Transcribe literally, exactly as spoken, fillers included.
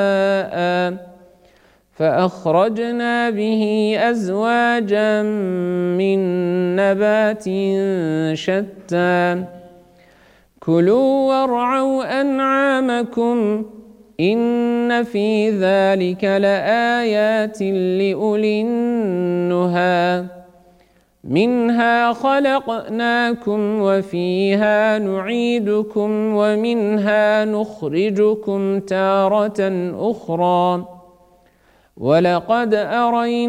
فأخرجنا به أزواجا من نبات شتى كلوا وارعوا أنعامكم إن في ذلك لآيات لأولي النهى منها خلقناكم وفيها نعيدكم ومنها نخرجكم تارة أخرى ولقد أرينا